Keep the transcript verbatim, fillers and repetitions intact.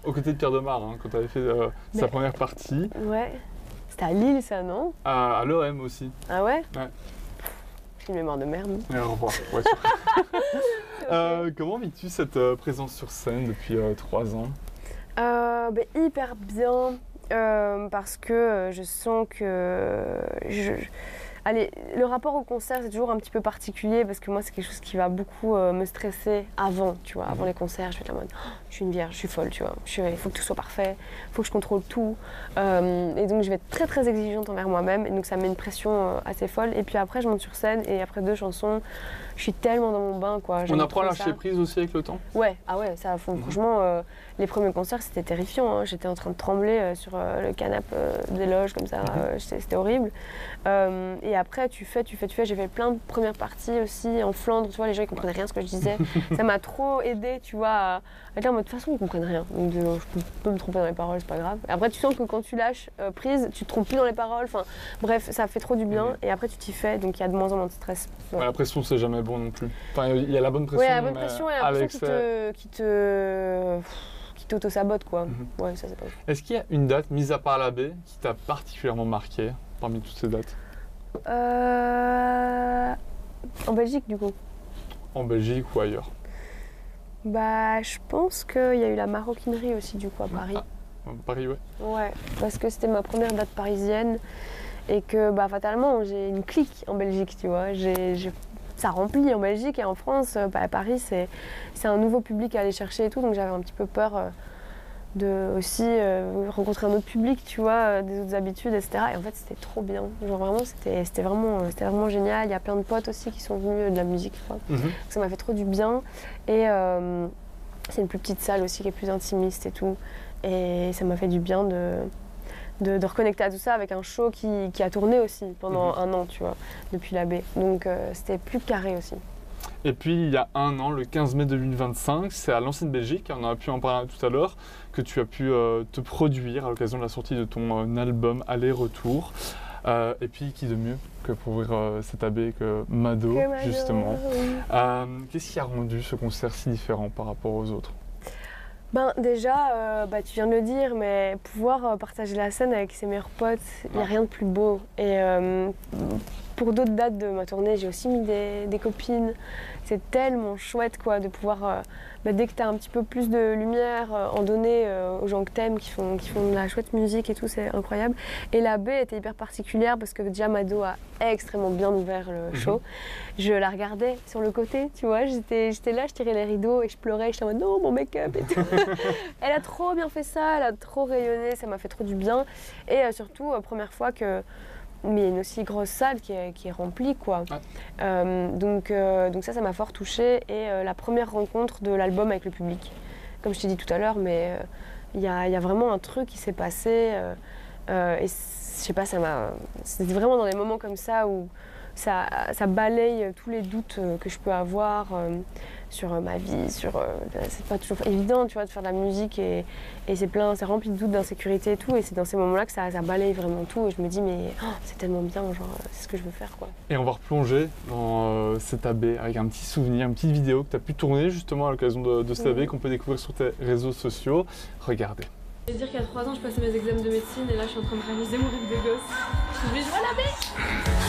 aux côtés de Pierre Demar, hein, quand tu avais fait euh, Mais... sa première partie. Ouais. C'était à Lille, ça, non? À, à l'O M aussi. Ah ouais? Ouais. J'ai une mémoire de merde. Et au revoir. Ouais, euh, comment vis-tu cette euh, présence sur scène depuis euh, trois ans? euh, bah, Hyper bien, euh, parce que euh, je sens que... Je... Allez, le rapport au concert, c'est toujours un petit peu particulier parce que moi, c'est quelque chose qui va beaucoup euh, me stresser avant, tu vois. Avant les concerts, je vais être en mode, oh, je suis une vierge, je suis folle, tu vois. Il faut que tout soit parfait, il faut que je contrôle tout. Euh, et donc, je vais être très, très exigeante envers moi-même. Et donc, ça met une pression euh, assez folle. Et puis après, je monte sur scène et après deux chansons, je suis tellement dans mon bain, quoi. On apprend à lâcher prise aussi avec le temps? Ouais, ah ouais, ça, mmh. franchement, euh, les premiers concerts, c'était terrifiant. Hein. J'étais en train de trembler euh, sur euh, le canapé euh, des loges, comme ça. Mmh. Euh, c'était horrible. Euh, et après, tu fais, tu fais, tu fais. J'ai fait plein de premières parties aussi en Flandre. Tu vois, les gens, ils comprenaient rien à ce que je disais. Ça m'a trop aidé, tu vois, à être en mode, de toute façon, ils comprennent rien. Donc, euh, je peux me tromper dans les paroles, c'est pas grave. Et après, tu sens que quand tu lâches euh, prise, tu te trompes plus dans les paroles. Enfin, bref, ça fait trop du bien. Mmh. Et après, tu t'y fais. Donc, il y a de moins en moins de stress. Ouais. Ouais, la pression, c'est jamais bon non plus. Enfin, il y a la bonne pression. Ouais, la bonne pression et la pression qui te, qui te, qui t'auto-sabote, quoi. Mm-hmm. Ouais, ça, c'est pas ouf. Est-ce qu'il y a une date, mis à part la baie, qui t'a particulièrement marqué parmi toutes ces dates? euh... En Belgique, du coup. En Belgique ou ailleurs? Bah, je pense qu'il y a eu la maroquinerie aussi, du coup, à Paris. Ah, Paris, ouais. Ouais, parce que c'était ma première date parisienne et que, bah, fatalement, j'ai une clique en Belgique, tu vois. J'ai... j'ai... Ça remplit en Belgique et en France, bah, à Paris, c'est, c'est un nouveau public à aller chercher et tout, donc j'avais un petit peu peur euh, de aussi euh, rencontrer un autre public, tu vois, euh, des autres habitudes, et cetera. Et en fait, c'était trop bien. Genre vraiment, c'était, c'était, vraiment, c'était vraiment génial. Il y a plein de potes aussi qui sont venus de la musique, quoi. Mm-hmm. Donc, ça m'a fait trop du bien. Et euh, c'est une plus petite salle aussi qui est plus intimiste et tout. Et ça m'a fait du bien de... De, de reconnecter à tout ça avec un show qui, qui a tourné aussi pendant mmh. un an, tu vois, depuis la baie. Donc euh, c'était plus carré aussi. Et puis il y a un an, le quinze mai deux mille vingt-cinq, c'est à l'Ancienne Belgique, on a pu en parler tout à l'heure, que tu as pu euh, te produire à l'occasion de la sortie de ton euh, album Aller-Retour. Euh, et puis qui de mieux que pour ouvrir euh, cette abbé que Mado, que Mado justement. Oui. Euh, qu'est-ce qui a rendu ce concert si différent par rapport aux autres? Ben déjà, euh, bah, tu viens de le dire, mais pouvoir euh, partager la scène avec ses meilleurs potes, il n'y a rien de plus beau. Et euh, pour d'autres dates de ma tournée, j'ai aussi mis des, des copines. C'est tellement chouette, quoi, de pouvoir, euh, bah, dès que tu as un petit peu plus de lumière, euh, en donner euh, aux gens que t'aimes, qui font, qui font de la chouette musique et tout, c'est incroyable. Et la baie était hyper particulière parce que déjà Mado a extrêmement bien ouvert le show. Mm-hmm. Je la regardais sur le côté, tu vois, j'étais, j'étais là, je tirais les rideaux et je pleurais, j'étais en mode non, mon make-up et tout. Elle a trop bien fait ça, elle a trop rayonné, ça m'a fait trop du bien. Et euh, surtout, euh, première fois que... Mais il y a une aussi grosse salle qui est, qui est remplie, quoi. Ouais. Euh, donc, euh, donc ça, ça m'a fort touchée. Et euh, la première rencontre de l'album avec le public. Comme je t'ai dit tout à l'heure, mais il euh, y, y a vraiment un truc qui s'est passé. Euh, euh, et je sais pas, ça m'a... C'était vraiment dans des moments comme ça où ça, ça balaye tous les doutes que je peux avoir euh, sur ma vie, sur... Euh, c'est pas toujours évident, tu vois, de faire de la musique et, et c'est plein, c'est rempli de doutes, d'insécurité et tout. Et c'est dans ces moments-là que ça, ça balaye vraiment tout. Et je me dis, mais oh, c'est tellement bien, genre, c'est ce que je veux faire, quoi. Et on va replonger dans euh, cette abbé avec un petit souvenir, une petite vidéo que tu as pu tourner justement à l'occasion de, de cette mmh. abbé qu'on peut découvrir sur tes réseaux sociaux. Regardez. Je vais dire qu'il y a trois ans, je passais mes examens de médecine et là, je suis en train de réaliser mon rêve de gosse. Je vais jouer à l'abbé.